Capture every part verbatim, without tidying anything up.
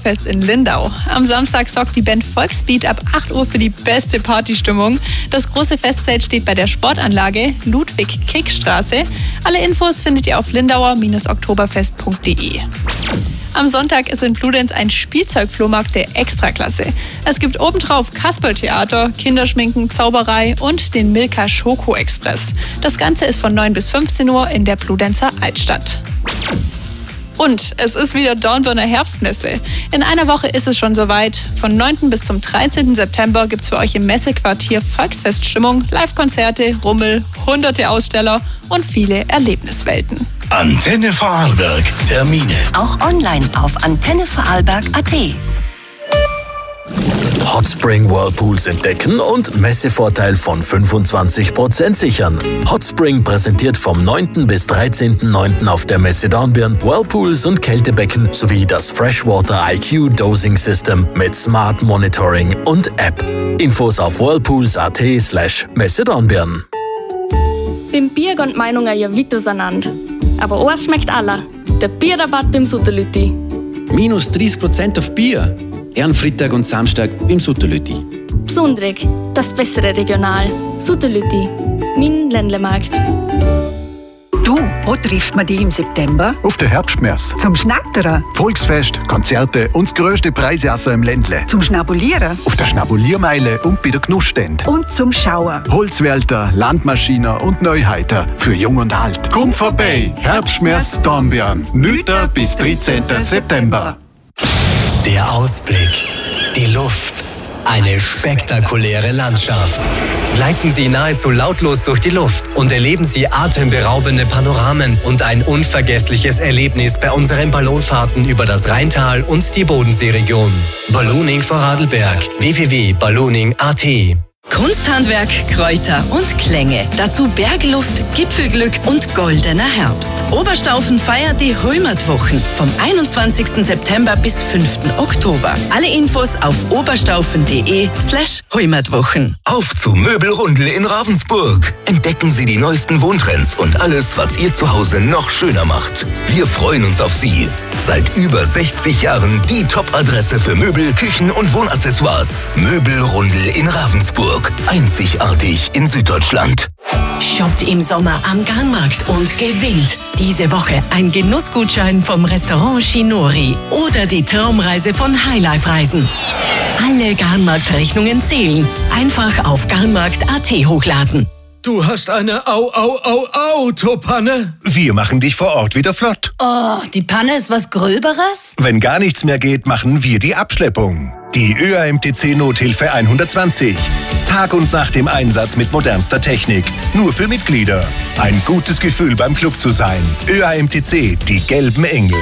Oktoberfest in Lindau. Am Samstag sorgt die Band Volksbeat ab acht Uhr für die beste Partystimmung. Das große Festzelt steht bei der Sportanlage Ludwig-Kick-Straße. Alle Infos findet ihr auf lindauer Oktoberfest punkt de. Am Sonntag ist in Bludenz ein Spielzeugflohmarkt der Extraklasse. Es gibt obendrauf Kasperltheater, Kinderschminken, Zauberei und den Milka Schoko Express. Das Ganze ist von neun bis fünfzehn Uhr in der Bludenzer Altstadt. Und es ist wieder Dornbirner Herbstmesse. In einer Woche ist es schon soweit. Von neunten bis zum dreizehnten September gibt es für euch im Messequartier Volksfeststimmung, Live-Konzerte, Rummel, hunderte Aussteller und viele Erlebniswelten. Antenne Vorarlberg. Termine. Auch online auf antenne vorarlberg punkt at. Hotspring Whirlpools entdecken und Messevorteil von fünfundzwanzig Prozent sichern. Hotspring präsentiert vom neunten bis dreizehnten neunten auf der Messe Dornbirn Whirlpools und Kältebecken sowie das Freshwater I Q Dosing System mit Smart Monitoring und App. Infos auf whirlpools punkt at slash Messe Dornbirn. Beim Bier gehen die Meinungen ja weit auseinander. Aber eins schmeckt aller. Der Bierrabatt beim Sutterlütti. Minus dreißig Prozent auf Bier. Ehrenfreitag und Samstag beim Sutterlütti. Besonderig, das bessere Regional. Sutterlütti, mein Ländlemarkt. Du, wo trifft man dich im September? Auf der Herbstmesse. Zum Schnattern? Volksfest, Konzerte und das grösste Preisjasse im Ländle. Zum Schnabulieren? Auf der Schnabuliermeile und bei der Genussstände. Und zum Schauen? Holzwälter, Landmaschinen und Neuheiter für Jung und Alt. Komm vorbei, Herbstmesse Dornbirn. neunten bis dreizehnten September. Der Ausblick, die Luft, eine spektakuläre Landschaft. Gleiten Sie nahezu lautlos durch die Luft und erleben Sie atemberaubende Panoramen und ein unvergessliches Erlebnis bei unseren Ballonfahrten über das Rheintal und die Bodenseeregion. Ballooning Vorarlberg. w w w punkt ballooning punkt a t. Kunsthandwerk, Kräuter und Klänge. Dazu Bergluft, Gipfelglück und goldener Herbst. Oberstaufen feiert die Heimatwochen vom einundzwanzigsten September bis fünften Oktober. Alle Infos auf oberstaufen.de slash Heimatwochen. Auf zu Möbelrundel in Ravensburg. Entdecken Sie die neuesten Wohntrends und alles, was Ihr Zuhause noch schöner macht. Wir freuen uns auf Sie. Seit über sechzig Jahren die Top-Adresse für Möbel, Küchen und Wohnaccessoires. Möbelrundel in Ravensburg. Einzigartig in Süddeutschland. Shoppt im Sommer am Garnmarkt und gewinnt diese Woche ein Genussgutschein vom Restaurant Shinori oder die Traumreise von Highlife Reisen. Alle Garnmarkt-Rechnungen zählen. Einfach auf garnmarkt punkt a t hochladen. Du hast eine Au-Au-Au-Autopanne? Wir machen dich vor Ort wieder flott. Oh, die Panne ist was Gröberes? Wenn gar nichts mehr geht, machen wir die Abschleppung. Die Ö A M T C Nothilfe hundertzwanzig. Tag und Nacht im Einsatz mit modernster Technik. Nur für Mitglieder. Ein gutes Gefühl beim Club zu sein. Ö A M T C, die gelben Engel.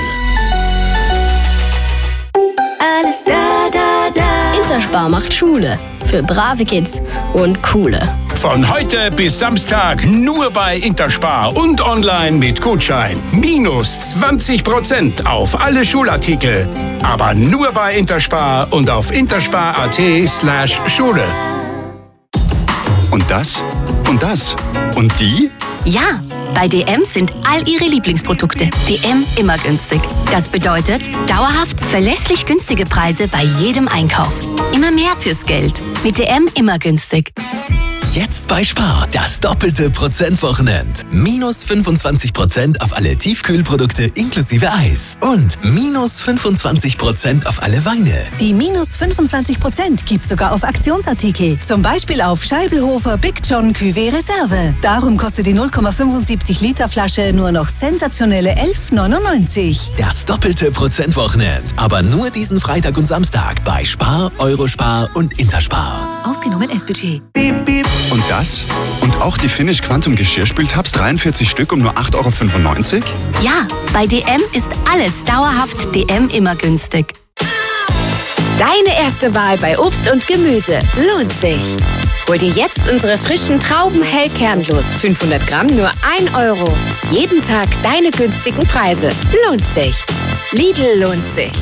Alles da, da, da. Interspar macht Schule. Für brave Kids und coole. Von heute bis Samstag nur bei Interspar und online mit Gutschein. Minus zwanzig Prozent auf alle Schulartikel. Aber nur bei Interspar und auf interspar punkt a t slash Schule. Und das? Und das? Und die? Ja, bei D M sind all Ihre Lieblingsprodukte D M immer günstig. Das bedeutet dauerhaft verlässlich günstige Preise bei jedem Einkauf. Immer mehr fürs Geld. Mit D M immer günstig. Jetzt bei Spar, das doppelte Prozentwochenend. Minus fünfundzwanzig Prozent auf alle Tiefkühlprodukte inklusive Eis. Und minus fünfundzwanzig Prozent auf alle Weine. Die minus fünfundzwanzig Prozent gibt sogar auf Aktionsartikel. Zum Beispiel auf Scheibelhofer Big John Cuvée Reserve. Darum kostet die null Komma fünfundsiebzig Liter Flasche nur noch sensationelle elf neunundneunzig. Das doppelte Prozentwochenend. Aber nur diesen Freitag und Samstag bei Spar, Eurospar und Interspar. Ausgenommen S-Budget. Und das? Und auch die Finish Quantum Geschirrspültabs, dreiundvierzig Stück um nur acht Euro fünfundneunzig? Ja, bei D M ist alles dauerhaft D M immer günstig. Deine erste Wahl bei Obst und Gemüse lohnt sich. Hol dir jetzt unsere frischen Trauben hellkernlos, fünfhundert Gramm nur ein Euro. Jeden Tag deine günstigen Preise. Lohnt sich. Lidl lohnt sich.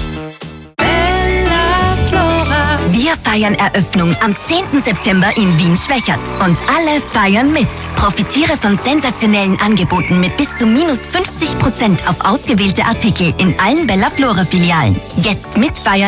Wir feiern Eröffnung am zehnten September in Wien-Schwächert. Und alle feiern mit. Profitiere von sensationellen Angeboten mit bis zu minus fünfzig Prozent auf ausgewählte Artikel in allen Bella Flora Filialen. Jetzt mitfeiern